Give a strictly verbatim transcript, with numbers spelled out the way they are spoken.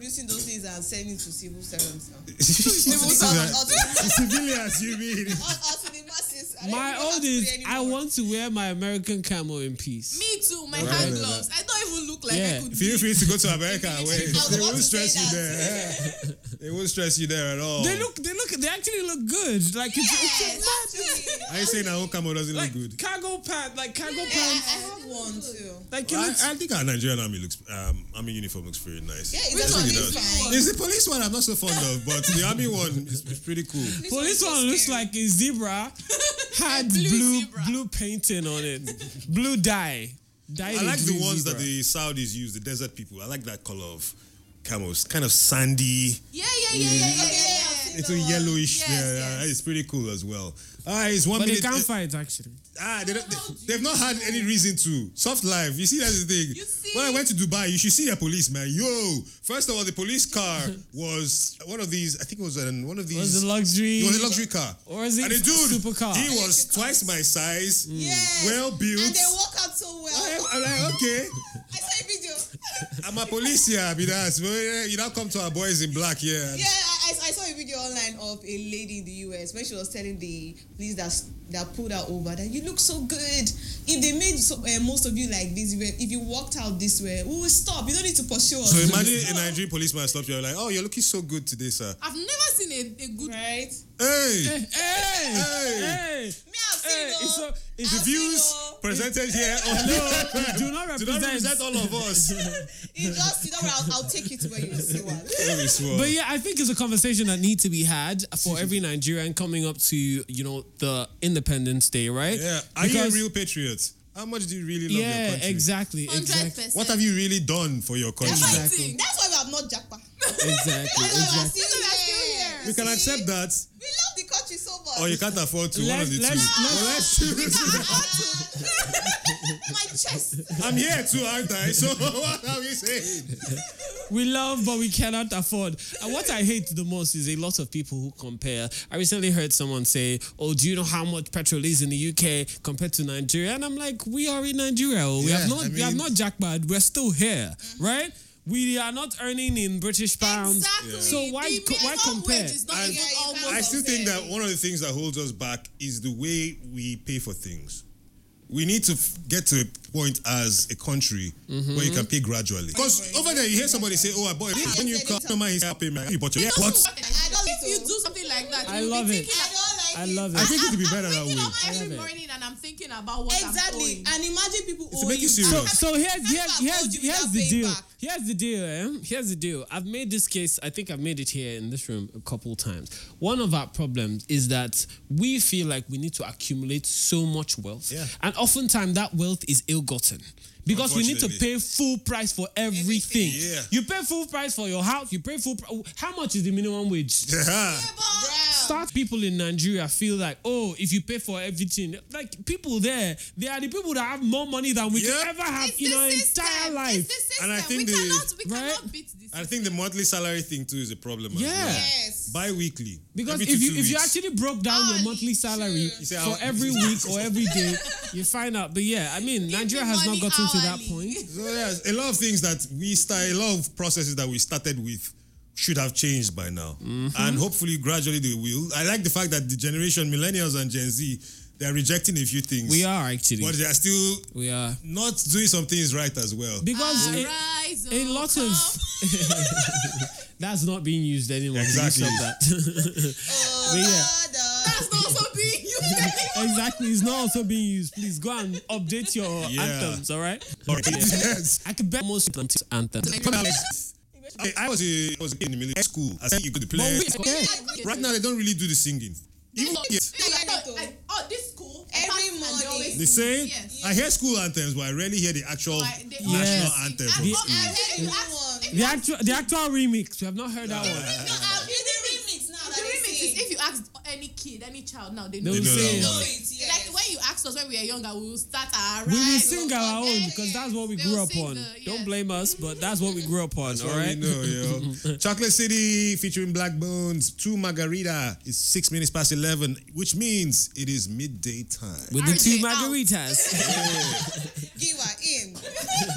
producing those things and selling it to civil servants now. Civil servants. Civilians, you mean? My old is I want to wear my American camo in peace. Me too, my hand gloves. I don't even look like Yeah. I could Feel be. free to go to America. Wait, they about won't to stress say you that. there. They won't stress you there at all. They look, they look, they actually look good. Like it's, it's Yes, actually. Are you saying our own camo doesn't like look good? cargo pants, like cargo Yeah, I, pants. I have one too. Like it I, looks. I think our Nigerian army looks, um, army uniform looks very nice. Yeah, Which it's one actually is fine. it? It's the police one I'm not so fond of, but the army one is, is pretty cool. Police so one looks scary. like a zebra had blue blue zebra. blue painting on it, blue dye. Dyed I a like the blue ones zebra. that the Saudis use, the desert people. I like that color of camos, kind of sandy, Yeah, yeah, yeah, yeah, yeah, yeah, yeah. little yellowish. Yes, there. yes. Uh, It's pretty cool as well. All right, it's one But they minute. can't uh, fight actually. Ah, they don't, they, they've not had any reason to. Soft life. You see, that's the thing. You see? When I went to Dubai, you should see a policeman. Yo, first of all, the police car was one of these. I think it was an, one of these. Was it luxury? It was a luxury car. Or is it and the dude, supercar? he was twice my size, Yes. well built. And they walk out so well. I'm like, okay. I saw a video. I'm a police here, Abidas. Well, you now come to our boys in black here. Yeah, I, I I saw a video online of a lady in the U S when she was telling the police that that pulled her over that you look so good. If they made so, uh, most of you like this, you were- if you walked out this way, we will stop. You don't need to pursue us. So imagine a Nigerian policeman stopped you like, oh, you're looking so good today, sir. I've never seen a, a good. Right? Hey, Hey, hey, Hey. Me, I've hey! seen It's, oh. so, it's the I've views seen, oh. presented here on do not represent. do not represent all of us. You just, you know what, I'll, I'll take you to where you will see one. Very small. But yeah, I think it's a conversation that needs to be had for every Nigerian coming up to, you know, the Independence Day, right? Yeah. Are you a Because- real patriot? How much do you really love your Yeah, country? exactly, Hundred exactly, percent. What have you really done for your country? That's why, Exactly. that's why we have not jackpot. exactly, That's why we're exactly. still That's why we're still here. here. We can See? accept that, We love the country so much. or you can't afford to. One Let's- of the two. let's- let's- Well, let's choose. My chest. I'm here too, aren't I? So what are we saying? We love, but we cannot afford. And what I hate the most is a lot of people who compare. I recently heard someone say, "Oh, do you know how much petrol is in the U K compared to Nigeria?" And I'm like, "We are in Nigeria. Oh. We Yeah, have not, I we have mean- not jackpot. We're still here, right? We are not earning in British pounds. Exactly. So why The co- why minimum compare? wage is not And even Yeah, you almost. can't I still think that compare. one of the things that holds us back is the way we pay for things. We need to f- get to a point as a country where you can pay gradually. Because over there, you hear somebody say, "Oh, boy, when you come, no man, he's helping me." You bought your It doesn't what? work. I don't If you so. do something like that, I you'll love be it. thinking I don't like I it. love I it. think it would be better that waking way. up every love it. morning and I'm thinking about what Exactly. I'm And imagine people to owe make you. it serious. I So haven't- here's I here's haven't here's owed you here's without the paying deal. back. Here's the deal. Eh? Here's the deal. I've made this case. I think I've made it here in this room a couple times. One of our problems is that we feel like we need to accumulate so much wealth, Yeah. and oftentimes that wealth is ill-gotten. Because we need to Unfortunately. pay full price for everything. Yeah. You pay full price for your house. You pay full. Pr- How much is the minimum wage? Yeah. Start people in Nigeria feel like, oh, if you pay for everything, like people there, they are the people that have more money than we Yeah. can ever have It's in the our system. entire life. It's the system. And I think we the- cannot, we Right? cannot beat this. I think the monthly salary thing too is a problem. as Yeah. well. Yes. Bi-weekly. Because Every if two, you two if you weeks. actually broke down your Ah, monthly salary sure. You say, for how- every week or every day, you find out. But yeah, I mean, Give Nigeria me has not money gotten to that hourly. point. So yes, a lot of things that we start, a lot of processes that we started with should have changed by now, Mm-hmm. and hopefully gradually they will. I like the fact that the generation millennials and Gen Z, they are rejecting a few things. We are actually. but they are still We are. not doing some things right as well. Because a, Arise, a oh, lot come. of that's not being used anymore. Can you Exactly. stop that? Oh, But yeah. God, uh, That's not also being used anymore. Exactly, it's not also being used. Please go and update your Yeah. anthems, all right? Alright. Yes. I could bet most anthems. I, I was a, I was a kid in the military school. I think you could But play. we, okay. Right now, they don't really do the singing. Even yes, Like, like, oh, this school. Every I pass and they morning. always they sing. say Yes. I hear school anthems, but I rarely hear the actual Like, they- national Yes. anthem. And from oh, school. and if you Everyone. ask- if The you ask- actual the actual remix. We have not heard that No, one. um, It's the remix now that the they remix sing. is if you ask any kid, any child now, they They know. will know say, that know one. it, yes. Like when you asked us when we were younger, we will start our we will rise, sing we'll our own forget. because that's what we They grew will up sing on. the- Don't yes. blame us, but that's what we grew up on, That's all what right? we know, yo. Chocolate City featuring Black Bones, two margarita is six minutes past eleven, which means it is midday time. With the R two J out. margaritas. Giwa in.